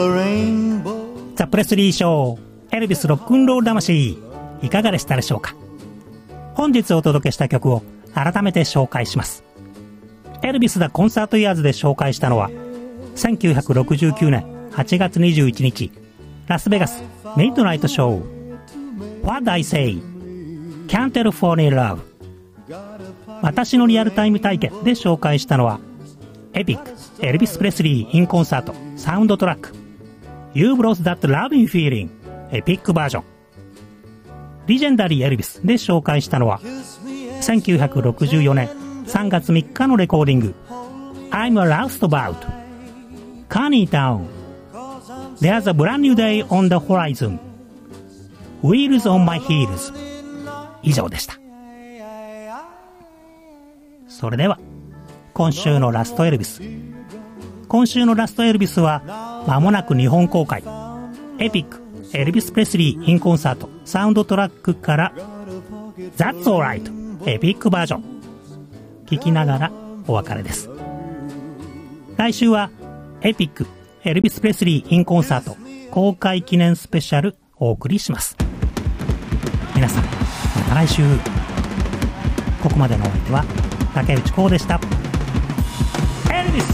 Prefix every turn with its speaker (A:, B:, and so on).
A: ザ・プレスリーショー、エルビスロックンロール魂、いかがでしたでしょうか。本日お届けした曲を改めて紹介します。エルビス・ザ・コンサート・イヤーズで紹介したのは、1969年8月21日、ラスベガスミッドナイトショー、What I Say Can't Tell For Me Love、 私のリアルタイム体験で紹介したのは、エピックエルビス・プレスリー・イン・コンサートサウンドトラック You've Lost That Loving Feeling エピックバージョン。リジェンダリー・エルビスで紹介したのは、1964年3月3日のレコーディング、 I'm a Roustabout Coney Town There's a brand new day on the horizon Wheels on my heels 以上でした。それでは今週のラストエルビス。今週のラストエルビスは間もなく日本公開、エピックエルビス・プレスリー・イン・コンサートサウンドトラックから That's Alright エピックバージョン聴きながらお別れです。来週はエピックエルビス・プレスリー・イン・コンサート公開記念スペシャルお送りします。皆さんまた来週。ここまでのお相手は竹内幸でした。エルビス